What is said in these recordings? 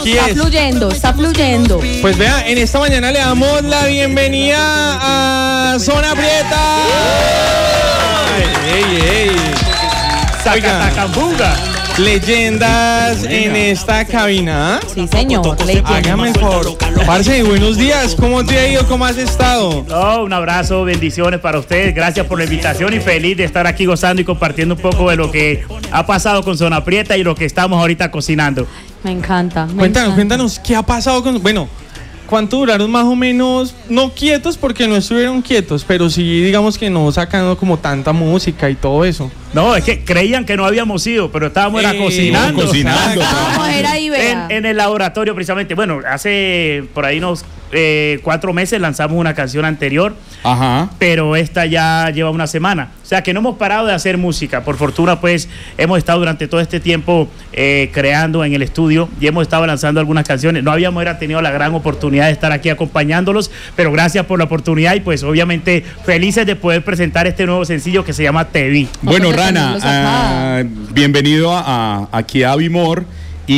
aquí está es. fluyendo, está fluyendo. Pues vea, en esta mañana le damos la bienvenida a Zona Prieta. ¡Ey! Zacatacambunga. Leyendas en esta cabina. Sí, señor. Hágame el favor. Parce, buenos días. ¿Cómo te ha ido? ¿Cómo has estado? Oh, un abrazo, bendiciones para ustedes. Gracias por la invitación y feliz de estar aquí gozando y compartiendo un poco de lo que ha pasado con Zona Prieta y lo que estamos ahorita cocinando. Me encanta. Cuéntanos, ¿qué ha pasado con...? Bueno, ¿cuánto duraron más o menos? No quietos porque no estuvieron quietos, pero sí, digamos que no sacando como tanta música y todo eso. No, es que creían que no habíamos ido, pero estábamos cocinando. Estábamos era ahí, vea. En el laboratorio, precisamente. Bueno, hace por ahí unos 4 meses lanzamos una canción anterior. Ajá. Pero esta ya lleva una semana. O sea que no hemos parado de hacer música. Por fortuna, pues, hemos estado durante todo este tiempo creando en el estudio y hemos estado lanzando algunas canciones. No habíamos tenido la gran oportunidad de estar aquí acompañándolos, pero gracias por la oportunidad y pues obviamente felices de poder presentar este nuevo sencillo que se llama Te Vi. Bueno, Rana, bienvenido aquí a Avimor.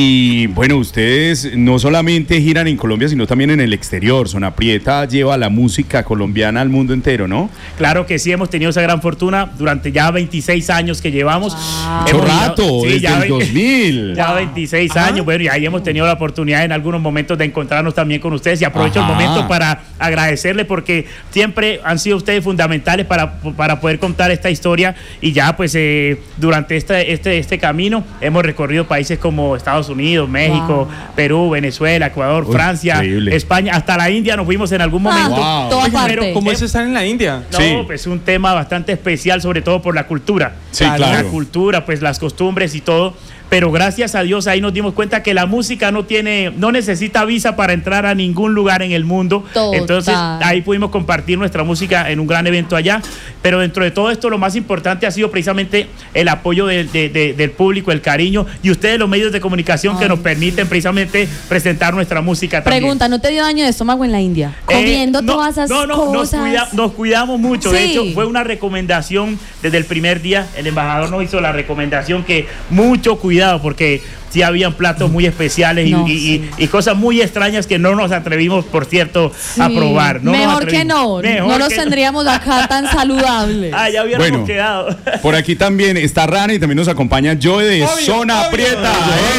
Y bueno, ustedes no solamente giran en Colombia, sino también en el exterior. Zona Prieta lleva la música colombiana al mundo entero, ¿no? Claro que sí, hemos tenido esa gran fortuna durante ya 26 años que llevamos. Mucho rato, sí, desde el 2000. Ya 26 años, bueno, y ahí hemos tenido la oportunidad en algunos momentos de encontrarnos también con ustedes. Y aprovecho el momento para agradecerles porque siempre han sido ustedes fundamentales para poder contar esta historia. Y ya pues durante este camino hemos recorrido países como Estados Unidos, México, Perú, Venezuela, Ecuador, Francia, increíble. España, hasta la India nos fuimos en algún momento. Pero ¿cómo es estar en la India? No, pues es un tema bastante especial, sobre todo por la cultura. Sí, claro. La cultura, pues las costumbres y todo. Pero gracias a Dios ahí nos dimos cuenta que la música no necesita visa para entrar a ningún lugar en el mundo. Total. Entonces ahí pudimos compartir nuestra música en un gran evento allá. Pero dentro de todo esto lo más importante ha sido precisamente el apoyo del público, el cariño y ustedes los medios de comunicación que nos permiten precisamente presentar nuestra música también. Pregunta, ¿no te dio daño de estómago en la India? Comiendo todas esas cosas. Nos cuidamos mucho. Sí. De hecho, fue una recomendación desde el primer día. El embajador nos hizo la recomendación que mucho cuidado porque sí habían platos muy especiales y cosas muy extrañas que no nos atrevimos, por cierto, a probar. Mejor que no los tendríamos acá tan saludables. Ya hubiéramos quedado. Por aquí también está Rana y también nos acompaña Joe de Zona Prieta.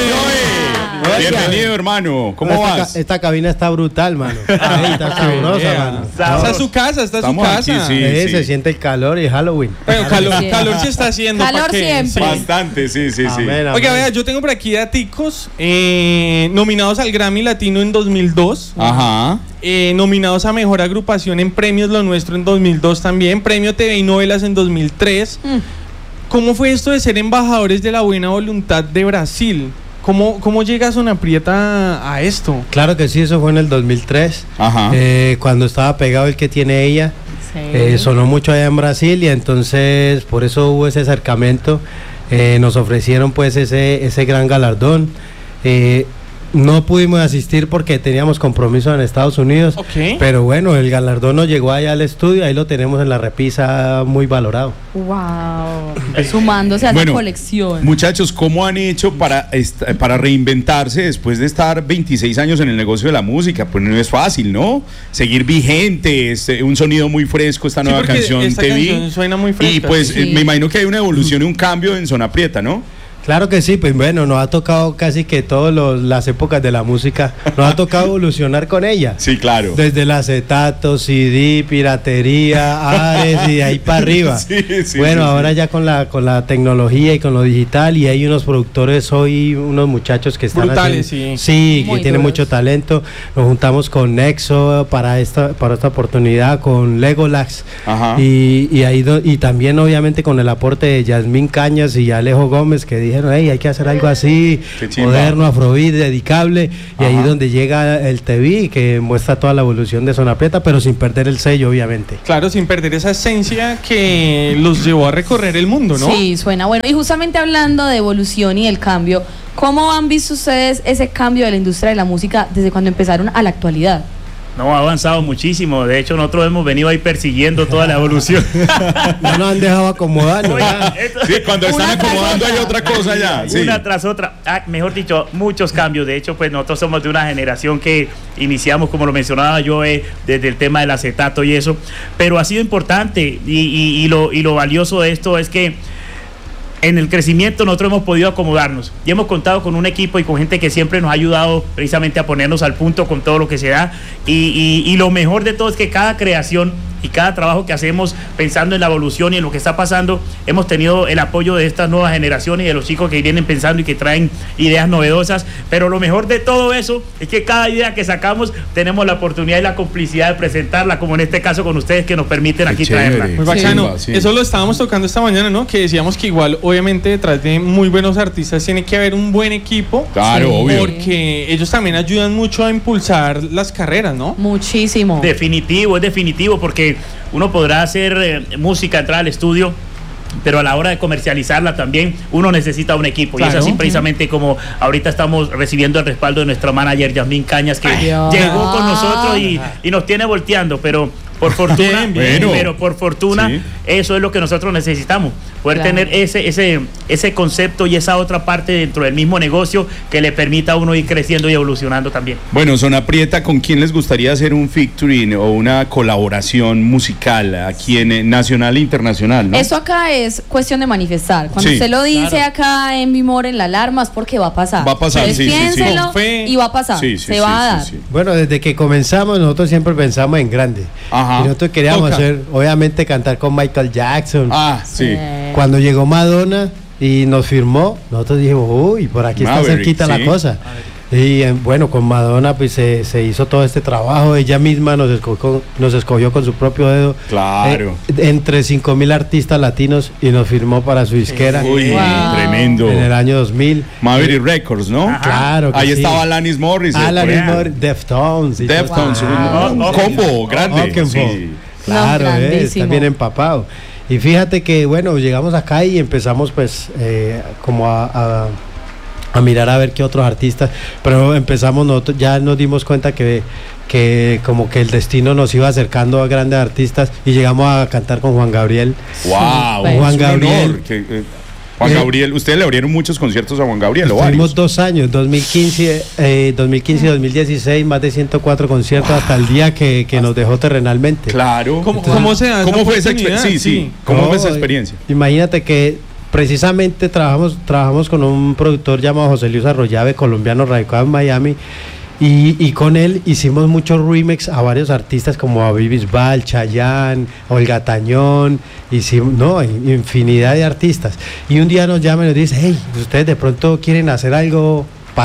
Bienvenido, hermano. ¿Cómo vas? Esta cabina está brutal, mano. Está sabrosa, mano. Está su casa, Aquí, sí. Se siente el calor y Halloween. Bueno, calor se está haciendo. Calor siempre. Bastante, sí. Amén. Oiga, vea, yo tengo por aquí daticos nominados al Grammy Latino en 2002. Ajá. Nominados a Mejor Agrupación en Premios Lo Nuestro en 2002 también. Premio TV y Novelas en 2003. ¿Cómo fue esto de ser embajadores de la buena voluntad de Brasil? ¿Cómo llega Zona Prieta a esto? Claro que sí, eso fue en el 2003. Ajá. Cuando estaba pegado el que tiene ella. Sí. Sonó mucho allá en Brasil y entonces por eso hubo ese acercamiento. Nos ofrecieron pues ese gran galardón. No pudimos asistir porque teníamos compromiso en Estados Unidos. Pero bueno, el galardón nos llegó allá al estudio, ahí lo tenemos en la repisa muy valorado. Wow. Sumándose a la colección. Muchachos, ¿cómo han hecho para reinventarse después de estar 26 años en el negocio de la música? Pues no es fácil, ¿no? Seguir vigentes, un sonido muy fresco, esta nueva canción Te Vi. Suena muy fresca. Y pues me imagino que hay una evolución y un cambio en Zona Prieta, ¿no? Claro que sí, pues bueno, nos ha tocado casi que todas las épocas de la música, nos ha tocado evolucionar con ella. Sí, claro. Desde el acetato, CD, piratería, Ares y de ahí para arriba. Ahora ya con la tecnología y con lo digital y hay unos productores hoy, unos muchachos que están brutales, que tienen mucho talento. Nos juntamos con Nexo para esta oportunidad, con Legolax. Ajá. Y también obviamente con el aporte de Yasmín Cañas y Alejo Gómez que dijeron, hay que hacer algo así, moderno, afrobeat, dedicable, y ahí donde llega el TV, que muestra toda la evolución de Zona Prieta, pero sin perder el sello, obviamente. Claro, sin perder esa esencia que los llevó a recorrer el mundo, ¿no? Sí, suena bueno. Y justamente hablando de evolución y el cambio, ¿cómo han visto ustedes ese cambio de la industria de la música desde cuando empezaron a la actualidad? No, ha avanzado muchísimo. De hecho, nosotros hemos venido ahí persiguiendo toda la evolución. No nos han dejado acomodar. Sí, cuando están acomodando hay otra cosa ya. Sí. Una tras otra. Mejor dicho, muchos cambios. De hecho, pues nosotros somos de una generación que iniciamos, como lo mencionaba yo, desde el tema del acetato y eso. Pero ha sido importante y lo valioso de esto es que en el crecimiento nosotros hemos podido acomodarnos y hemos contado con un equipo y con gente que siempre nos ha ayudado precisamente a ponernos al punto con todo lo que se da y lo mejor de todo es que cada creación y cada trabajo que hacemos pensando en la evolución y en lo que está pasando, hemos tenido el apoyo de estas nuevas generaciones y de los chicos que vienen pensando y que traen ideas novedosas, pero lo mejor de todo eso es que cada idea que sacamos tenemos la oportunidad y la complicidad de presentarla, como en este caso con ustedes que nos permiten aquí traerla. Muy bacano. Sí. Eso lo estábamos tocando esta mañana, ¿no? Que decíamos que igual, obviamente, detrás de muy buenos artistas tiene que haber un buen equipo. Claro, obvio. Porque ellos también ayudan mucho a impulsar las carreras, ¿no? Muchísimo. Definitivo, es definitivo, porque uno podrá hacer música, entrar al estudio, pero a la hora de comercializarla también uno necesita un equipo. Claro. Y es así precisamente como ahorita estamos recibiendo el respaldo de nuestra manager Yasmín Cañas, que llegó con nosotros y nos tiene volteando, pero por fortuna, pero por fortuna, sí, eso es lo que nosotros necesitamos, poder tener ese concepto y esa otra parte dentro del mismo negocio que le permita a uno ir creciendo y evolucionando también. Bueno, Zona Prieta, ¿con quién les gustaría hacer un featuring o una colaboración musical aquí en nacional e internacional, ¿no? Eso acá es cuestión de manifestar. Cuando usted lo dice acá en Vimor, en la alarma, es porque va a pasar. Va a pasar, piénselo y va a pasar. Se va a dar. Bueno, desde que comenzamos nosotros siempre pensamos en grande. Ajá. Y nosotros queríamos hacer, obviamente, cantar con Michael Jackson. Cuando llegó Madonna y nos firmó, nosotros dijimos, uy, por aquí está cerquita la cosa. Y bueno, con Madonna pues se hizo todo este trabajo, ella misma nos escogió con su propio dedo. Claro. Entre 5,000 artistas latinos y nos firmó para su disquera. Uy, tremendo. En el año 2000. Maverick Records, ¿no? Ajá. Claro que ahí estaba Alanis Morris. Alanis Morris, Deftones. Un combo grande. Claro, está bien empapado. Y fíjate que, bueno, llegamos acá y empezamos pues como a mirar a ver qué otros artistas, pero empezamos nosotros, ya nos dimos cuenta que como que el destino nos iba acercando a grandes artistas y llegamos a cantar con Juan Gabriel. ¡Wow! Juan Gabriel. Juan Gabriel, ustedes le abrieron muchos conciertos a Juan Gabriel, ¿o varios? 2 años, 2015 y 2016, más de 104 conciertos hasta el día que nos dejó terrenalmente. Claro. ¿Cómo se da? ¿Cómo fue esa experiencia? ¿Cómo fue esa experiencia? Imagínate que precisamente trabajamos con un productor llamado José Luis Arroyave, colombiano radicado en Miami, y con él hicimos muchos remix a varios artistas como a Bisbal, Chayanne, Olga Tañón, infinidad de artistas. Y un día nos llama y nos dice, hey, ustedes de pronto quieren hacer algo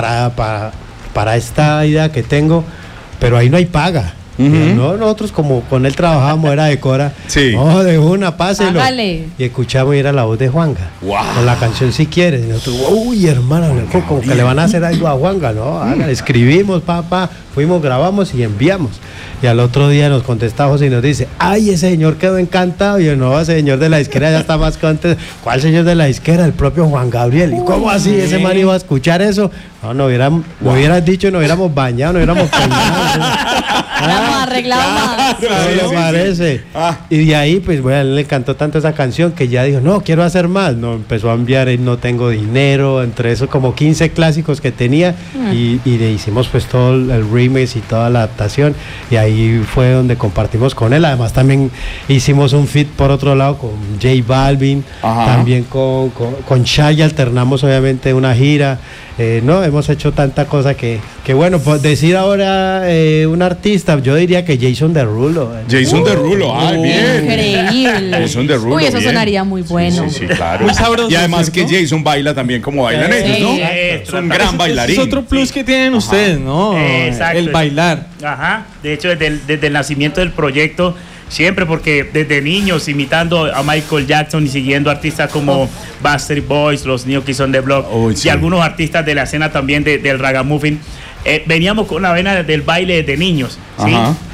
para esta idea que tengo, pero ahí no hay paga. No, nosotros como con él trabajábamos, era de Cora. No, de una, páselo. Hágale. Y escuchamos y era la voz de Juanga. Con la canción Si Quieres. Y nosotros, uy, hermano, como que le van a hacer algo a Juanga, ¿no? Hágale. Escribimos, fuimos, grabamos y enviamos. Y al otro día nos contesta José y nos dice, ay, ese señor quedó encantado. Y yo, no, ese señor de la disquera ya está más contento. ¿Cuál señor de la disquera? El propio Juan Gabriel. ¿Y cómo así? ¿Ese man iba a escuchar eso? No, no hubieras dicho, nos hubiéramos bañado, nos hubiéramos peinado. Arreglado más. No me parece. Y de ahí, pues, bueno, a él le encantó tanto esa canción que ya dijo, no, quiero hacer más. No, empezó a enviar No Tengo Dinero, entre esos como 15 clásicos que tenía. Y le hicimos pues todo el remix y toda la adaptación. Y ahí fue donde compartimos con él. Además también hicimos un feat por otro lado con J Balvin. También con Shai alternamos obviamente una gira. No, hemos hecho tanta cosa que bueno, pues decir ahora un artista, yo diría que Jason Derulo. Jason Derulo, bien. Increíble. Jason Derulo. Uy, eso sonaría muy bueno. Sí, claro. Muy sabroso. Y además que Jason baila también como bailan ellos, ¿no? Es un gran bailarín. Es otro plus que tienen ustedes, ¿no? Exacto. El bailar. De hecho, desde el nacimiento del proyecto, siempre, porque desde niños imitando a Michael Jackson y siguiendo artistas como Backstreet Boys, los New Kids on the Block y algunos artistas de la escena también del ragamuffin, veníamos con la vena del baile desde niños, ¿sí?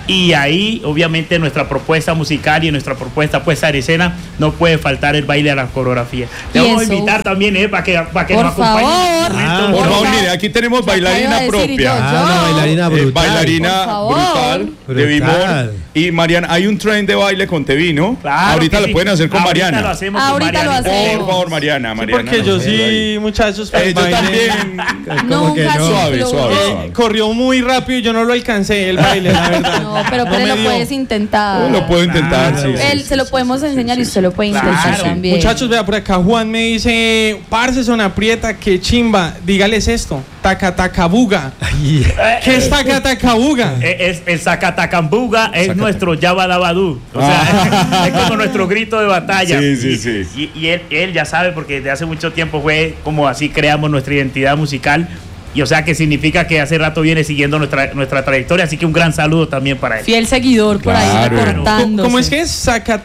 Y ahí, obviamente, nuestra propuesta musical y nuestra propuesta puesta en escena, no puede faltar el baile a la coreografía. Te vamos a invitar también, para que nos acompañen. Por favor, mire, aquí tenemos bailarina propia. Bailarina brutal. Bailarina brutal de Vimor. Y Mariana, hay un tren de baile con Tevino. Claro, ahorita lo pueden hacer con Mariana. Ahorita lo hacemos con Mariana. Por favor, Mariana. Porque yo sí, muchachos, yo también. Nunca Suave. Corrió muy rápido y yo no lo alcancé el baile, la verdad. No, pero lo puedes intentar. Lo puedo intentar, Se lo podemos enseñar y usted lo puede intentar también. Muchachos, vea, por acá Juan me dice, parce, Zona Prieta, qué chimba, dígales esto, tacatacabuga. ¿Qué es tacatacabuga? El Zacatacambuga es nuestro Yabadabadú. O sea, es como nuestro grito de batalla. Sí. Y él ya sabe, porque desde hace mucho tiempo fue como así creamos nuestra identidad musical. Y o sea que significa que hace rato viene siguiendo nuestra trayectoria, así que un gran saludo también para él. Fiel seguidor por ahí reportándose. ¿Cómo es que es?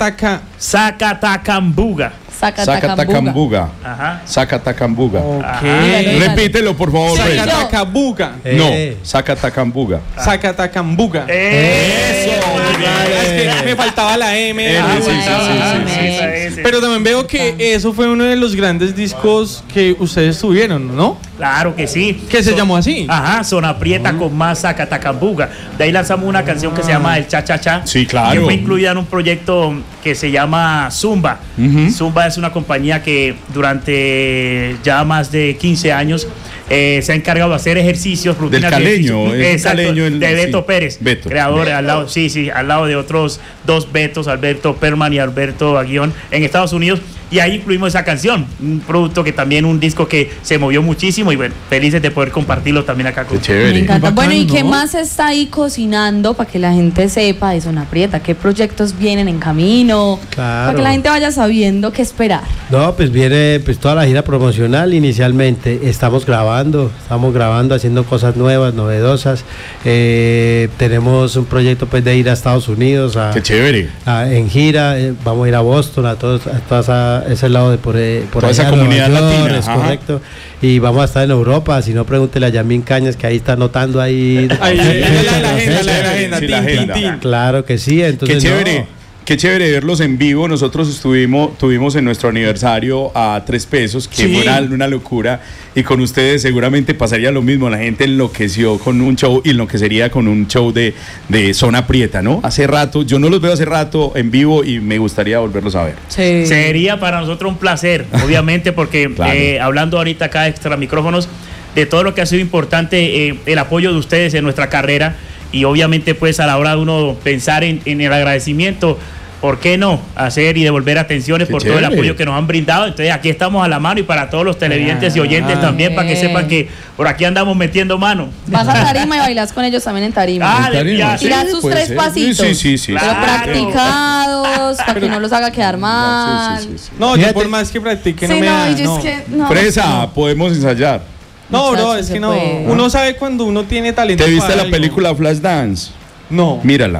Zacatacambuga. Zacatacambuga. Ajá. Zacatacambuga. Okay. Repítelo, por favor. Zacatacabuga. No, Zacatacambuga. Zacatacambuga. Eso. Es que me faltaba la M. Sí. Pero también veo que eso fue uno de los grandes discos que ustedes tuvieron, ¿no? Claro que sí. ¿Qué se llamó así? Ajá, Zona Prieta con más Zacatacambuga. De ahí lanzamos una canción que se llama El Cha Cha Cha. Sí, claro. Que fue incluida en un proyecto que se llama Zumba. Zumba es una compañía que durante ya más de 15 años se ha encargado de hacer ejercicios, rutinas del Caleño, de Beto Pérez, Beto. creador, al lado de otros dos Betos, Alberto Perman y Alberto Aguión, en Estados Unidos. Y ahí incluimos esa canción, un producto que también, un disco que se movió muchísimo y bueno, felices de poder compartirlo también acá con ustedes. Me encanta. Bueno, ¿y qué más está ahí cocinando para que la gente sepa de Zona Prieta? ¿Qué proyectos vienen en camino? Claro. Para que la gente vaya sabiendo qué esperar. No, pues viene toda la gira promocional inicialmente. Estamos grabando, haciendo cosas nuevas, novedosas. Tenemos un proyecto pues de ir a Estados Unidos qué chévere. En gira. Vamos a ir a Boston, a toda ese lado de por toda allá, esa comunidad latina. Es correcto. Y vamos a estar en Europa. Si no, pregúntele a Yamín Cañas, que ahí está anotando ahí. La agenda. Claro que sí. Entonces, qué chévere. Qué chévere verlos en vivo. Nosotros tuvimos en nuestro aniversario a 3 pesos, que fue una locura. Y con ustedes seguramente pasaría lo mismo. La gente enloqueció con un show y enloquecería con un show de Zona Prieta, ¿no? Hace rato, yo no los veo hace rato en vivo y me gustaría volverlos a ver. Sí. Sería para nosotros un placer, obviamente, porque claro. Hablando ahorita acá extra micrófonos, de todo lo que ha sido importante, el apoyo de ustedes en nuestra carrera. Y obviamente pues a la hora de uno pensar en el agradecimiento, ¿por qué no hacer y devolver atenciones por todo el apoyo que nos han brindado? Entonces aquí estamos a la mano y para todos los televidentes y oyentes también, para que sepan que por aquí andamos metiendo mano. Vas a tarima y bailas con ellos también en tarima. Tirás sus 3 pasitos. Sí. Pero practicados, para que no los haga quedar mal. No, yo por más que practique no me da. Fresa, podemos ensayar. No, bro, es que no. Uno sabe cuando uno tiene talento. ¿Te viste la película Flashdance? No. Mírala.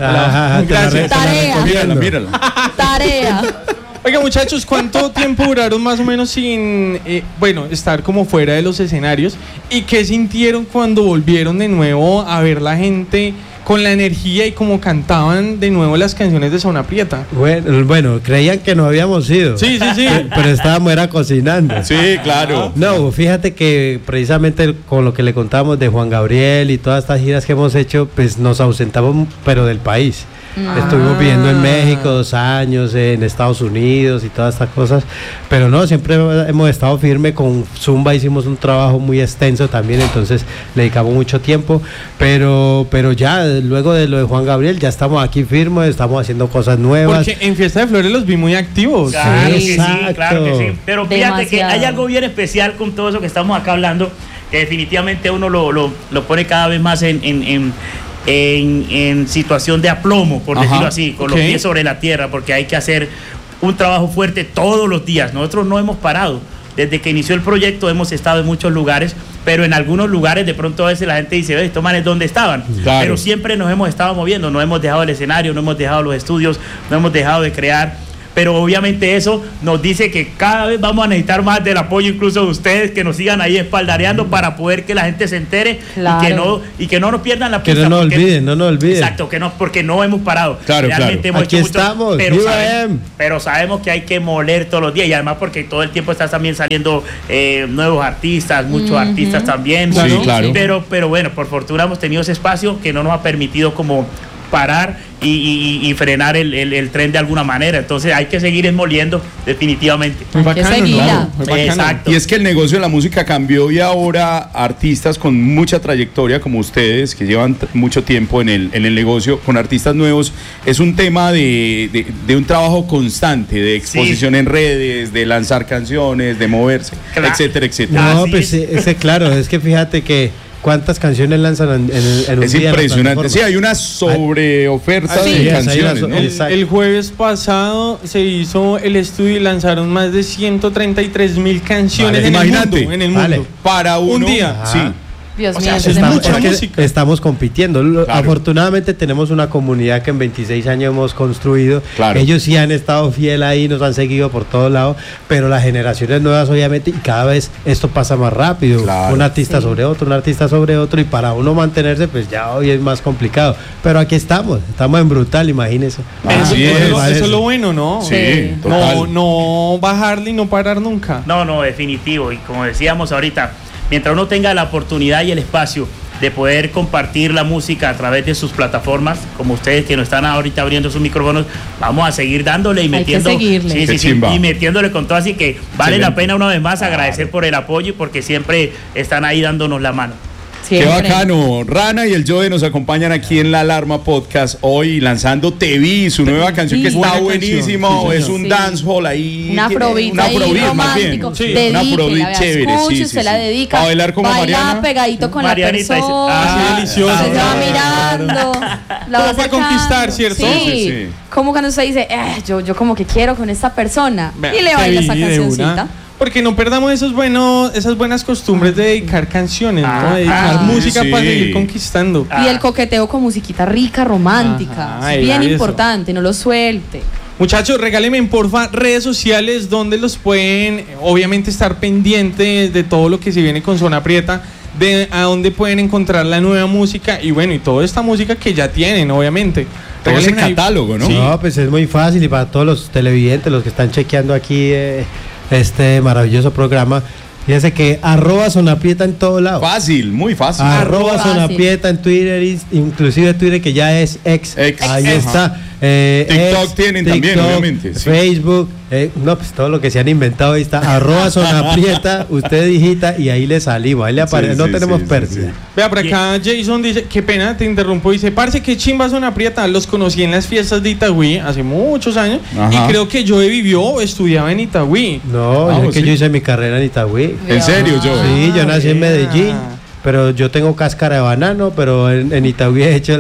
Gracias. Mírala. Tarea. Oiga, muchachos, ¿cuánto tiempo duraron más o menos sin, estar como fuera de los escenarios? ¿Y qué sintieron cuando volvieron de nuevo a ver la gente con la energía y como cantaban de nuevo las canciones de Zona Prieta? Bueno, creían que no habíamos ido. Sí. Pero estábamos cocinando. Sí, claro. No, fíjate que precisamente con lo que le contamos de Juan Gabriel y todas estas giras que hemos hecho, pues nos ausentamos, pero del país. Estuvimos viviendo en México 2 años, en Estados Unidos y todas estas cosas, pero no, siempre hemos estado firme. Con Zumba hicimos un trabajo muy extenso también, entonces le dedicamos mucho tiempo, pero ya luego de lo de Juan Gabriel ya estamos aquí firmes, estamos haciendo cosas nuevas. Porque en Fiesta de Flores los vi muy activos. Claro que sí, claro que sí. Pero fíjate que hay algo bien especial con todo eso que estamos acá hablando, que definitivamente uno lo pone cada vez más en situación de aplomo, por decirlo así, con los pies sobre la tierra, porque hay que hacer un trabajo fuerte todos los días. Nosotros no hemos parado. Desde que inició el proyecto hemos estado en muchos lugares, pero en algunos lugares de pronto a veces la gente dice, estos manes, ¿dónde estaban? Claro. Pero siempre nos hemos estado moviendo, no hemos dejado el escenario, no hemos dejado los estudios, no hemos dejado de crear, pero obviamente eso nos dice que cada vez vamos a necesitar más del apoyo incluso de ustedes, que nos sigan ahí espaldareando para poder que la gente se entere, claro, y que no nos pierdan la pista. Que no nos olviden. Exacto, porque no hemos parado. Claro, realmente hemos aquí hecho estamos, pero sabemos que hay que moler todos los días, y además porque todo el tiempo están también saliendo nuevos artistas, muchos artistas también. Sí, claro. Pero bueno, por fortuna hemos tenido ese espacio que no nos ha permitido como parar y frenar el tren de alguna manera. Entonces hay que seguir moliendo definitivamente. Muy bacano, ¿no? Exacto. Y es que el negocio de la música cambió y ahora artistas con mucha trayectoria como ustedes, que llevan mucho tiempo en el negocio, con artistas nuevos, es un tema de un trabajo constante, de exposición en redes, de lanzar canciones, de moverse, etcétera, etcétera. No, pues claro, es que fíjate que ¿cuántas canciones lanzan en un es día? Es impresionante. Sí, hay una sobreoferta de canciones, ¿no? El jueves pasado se hizo el estudio y lanzaron más de 133,000 canciones en el mundo. Vale. Para un día. Sí. Dios O sea, mío, es es mucha mucho. música. Estamos compitiendo. Claro. Afortunadamente tenemos una comunidad que en 26 años hemos construido. Claro. Ellos sí han estado fiel ahí, nos han seguido por todos lados, pero las generaciones nuevas obviamente, y cada vez esto pasa más rápido. Claro. Un artista sobre otro, y para uno mantenerse, pues ya hoy es más complicado. Pero aquí estamos en brutal, imagínense. Eso es lo bueno, ¿no? Sí, total. No bajarle y no parar nunca. No, definitivo. Y como decíamos ahorita, mientras uno tenga la oportunidad y el espacio de poder compartir la música a través de sus plataformas, como ustedes que nos están ahorita abriendo sus micrófonos, vamos a seguir dándole y metiendo. Hay que seguirle. Sí, y metiéndole con todo, así que vale la pena una vez más agradecer por el apoyo, porque siempre están ahí dándonos la mano. Siempre. Qué bacano. Rana y el Joe nos acompañan aquí en La Alarma Podcast hoy lanzando Te Vi, su nueva canción que está buenísima. Es un dancehall ahí. Una probita ahí romántico. Una probita chévere. Escuche, se la dedica. A bailar como Mariana. Pegadito con Marianita la persona. Así delicioso. Se va mirando. La va para conquistar, ¿cierto? Sí. Como cuando usted dice, yo como que quiero con esta persona. Y le baila esa cancioncita. Porque no perdamos esas buenas costumbres de dedicar canciones, ¿no? De dedicar música para seguir conquistando. Y el coqueteo con musiquita rica, romántica. Es bien importante, no lo suelte. Muchachos, regálenme porfa redes sociales donde los pueden, obviamente, estar pendientes de todo lo que se viene con Zona Prieta, de a dónde pueden encontrar la nueva música y bueno, y toda esta música que ya tienen, obviamente. Todo ese catálogo, ¿no? Sí. No, pues es muy fácil, y para todos los televidentes, los que están chequeando aquí este maravilloso programa, fíjense que @Zonaprieta en todo lado. Fácil, muy fácil. @Zonaprieta en Twitter, inclusive Twitter, que ya es ex. Ahí está. TikTok tienen también, obviamente. Sí. Facebook, pues todo lo que se han inventado, ahí está. @Zonaprieta, usted digita y ahí le salimos, ahí le aparece, no tenemos pérdida. Vea, por acá Jason dice, qué pena, te interrumpo, dice, parce, qué chimba Zona Prieta, los conocí en las fiestas de Itagüí hace muchos años. Ajá. Y creo que yo estudiaba en Itagüí. No, yo hice mi carrera en Itagüí. ¿En serio, Joe? Sí, yo nací en Medellín. Pero yo tengo cáscara de banano, pero en Itagüí he hecho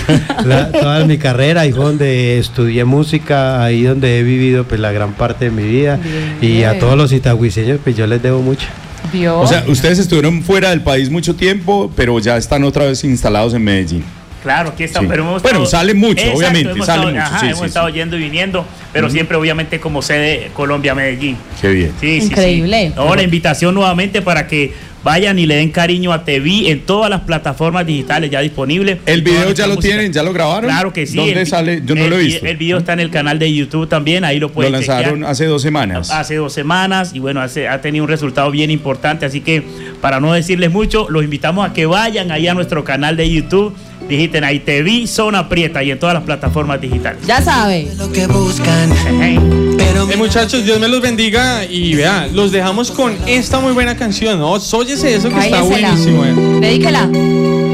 toda mi carrera, ahí fue donde estudié música, ahí donde he vivido pues la gran parte de mi vida. Bien. Y a todos los itagüiseños pues yo les debo mucho. O sea, ustedes estuvieron fuera del país mucho tiempo, pero ya están otra vez instalados en Medellín. Claro, aquí estamos, sí. Pero hemos bueno, sale mucho, exacto, obviamente, hemos estado yendo y viniendo, pero siempre obviamente como sede Colombia-Medellín. Qué bien. Increíble. No, la invitación nuevamente para que vayan y le den cariño a Te Vi en todas las plataformas digitales ya disponibles. ¿El video ya lo tienen? ¿Ya lo grabaron? Claro que sí. ¿Dónde sale? Yo no lo he visto. El video está en el canal de YouTube también, ahí lo pueden chequear. Lo lanzaron hace 2 semanas. Hace 2 semanas y bueno, ha tenido un resultado bien importante, así que para no decirles mucho, los invitamos a que vayan ahí a nuestro canal de YouTube. Digiten ahí Te Vi Zona Prieta y en todas las plataformas digitales. Ya sabe. Lo que buscan. Muchachos, Dios me los bendiga y vea, los dejamos con esta muy buena canción, ¿no? Óyese eso que está buenísimo. Dedíquela.